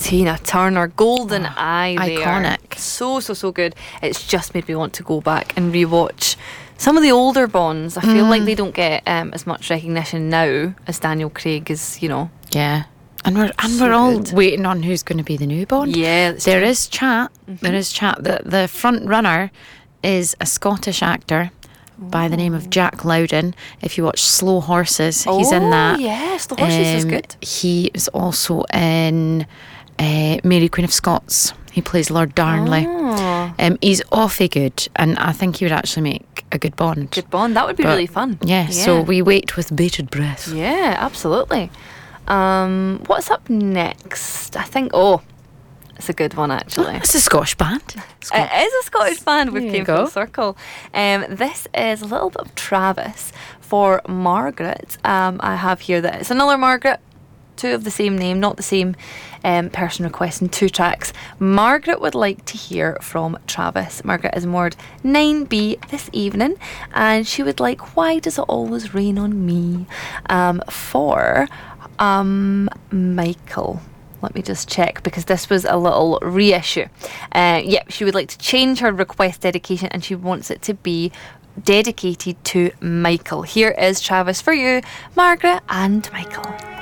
Tina Turner, Golden Eye there. iconic. So good. It's just made me want to go back and rewatch some of the older Bonds. I feel like they don't get as much recognition now as Daniel Craig is, Yeah. And we're all waiting on who's going to be the new Bond. Yeah, there is chat. There is chat. The front runner is a Scottish actor by the name of Jack Lowden. If you watch Slow Horses, he's in that. Yes, The Horses is good. He is also in Mary Queen of Scots. He plays Lord Darnley. He's awfully good, and I think he would actually make a good Bond. Good Bond. That would be really fun. Yeah, so we wait with bated breath. Yeah, absolutely. What's up next? I think, it's a good one actually. It's a Scottish band. It is a Scottish band. We There came you go. full circle. This is a little bit of Travis for Margaret. I have here that it's another Margaret, two of the same name, not the same person requesting two tracks. Margaret would like to hear from Travis. Margaret is moored 9B this evening, and she would like Why Does It Always Rain on Me for Michael. Let me just check, because this was a little reissue. She would like to change her request dedication, and she wants it to be dedicated to Michael. Here is Travis for you, Margaret and Michael.